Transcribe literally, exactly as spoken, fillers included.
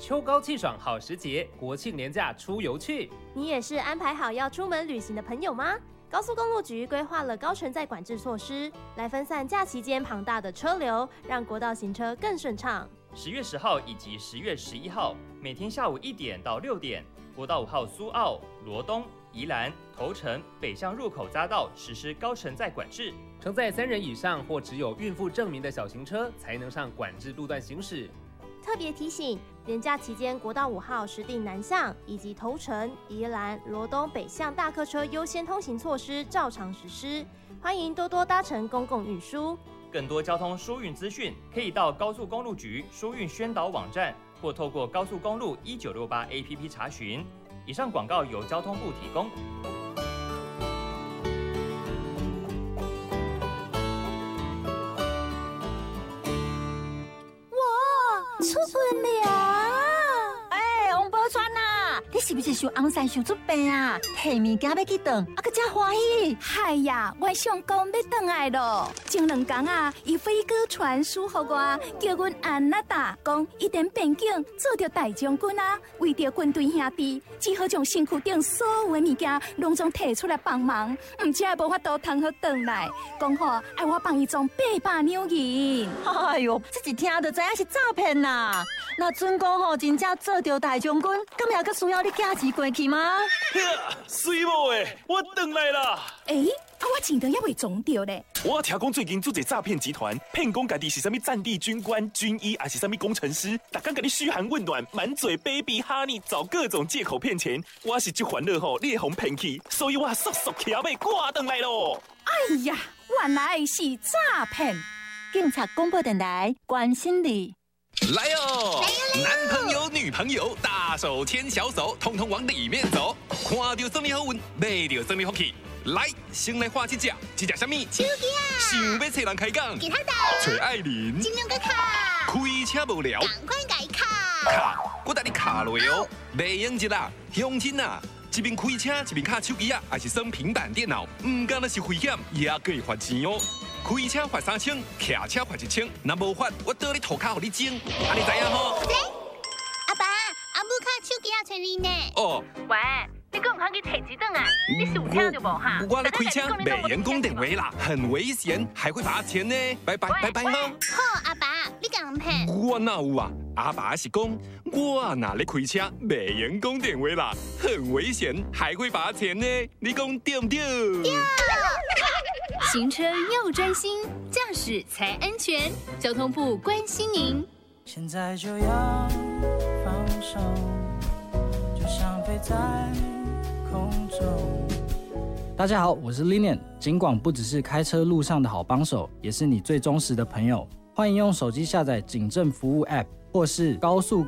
秋高气爽好时节，国庆连假出游去。 你也是安排好要出门旅行的朋友吗？高速公路局规划了高承载管制措施，来分散假期间庞大的车流，让国道行车更顺畅。 十月十号以及十月十一号，每天下午一点到六点，国道五号苏澳、罗东、宜兰、头城北向入口匝道实施高承载管制， 承载三人以上或只有孕妇证明的小型车才能上管制路段行驶。 特别提醒，连假期间国道五号实定南向以及头城、宜兰、罗东北向大客车优先通行措施照常实施，欢迎多多搭乘公共运输。 更多交通疏运资讯，可以到高速公路局疏运宣导网站，或透过高速公路一九六八 A P P 查询。以上广告由交通部提供。 出分了！哎，王宝钏呐，你是不是想红山想出病啊？摕物件要去转，啊个真欢喜！ 嗨呀，我想讲要转来咯。前两天啊，伊飞哥传书给我，叫阮安娜达讲，一点边境做着大将军啊，为着军队兄弟，只好将身躯顶所有的物件拢总摕出来帮忙，唔只系无法度通好转来，讲好爱我帮伊装八百两银。 哎呦，这一听就知影是诈骗啦！那准讲吼，真正做着大将军，咁也阁需要你寄钱过去吗？ 水某诶，我转来啦！ 诶、啊，我钱都还未装着咧。 我听讲最近做一诈骗集团，骗讲家己是啥物战地军官、军医，还是啥物工程师，逐天甲你嘘寒问暖，满嘴 baby honey， 找各种借口骗钱。我是这烦恼吼，你会互骗去，所以我速速骑马赶转来咯。 哎呀，原来是诈骗！ 警察广播电台关心你。 来哦！男朋友、女朋友，大手牵小手，通通往里面走。看到什么好运，买到什么福气。来，先来画一只，这只什么？ 手机啊！ 想要找人开讲， 吉他岛， 找爱玲， 金龙哥卡， 开车无聊， 赶快改卡。 卡，我带你卡落哦。袂用一啦，乡亲啊！一边开车一边卡手机啊，还是耍平板电脑，唔干那是危险，也可以罚钱哦。开车罚三千，骑车罚一千，若无罚，我倒你涂骹，互你整，安尼知影吼？ 阿爸，阿母卡手机也找你呢。 哦， 喂，你敢唔通去摕一顿啊？你是有听就无哈？ 我咧开车，袂用讲电话啦，很危险，还会罚钱呢。拜拜拜拜吼。 好，阿爸，你敢唔骗？ 我哪有啊？阿爸是讲，我哪咧开车，袂用讲电话啦，很危险，还会罚钱呢。你讲对唔对？ 对。 行车要专心，驾驶才安全。交通部关心您。 现在就要放手，就像飞在空中。 大家好，我是 Linian。警广不只是开车路上的好帮手，也是你最忠实的朋友。欢迎用手机下载警政服务 App 或是高速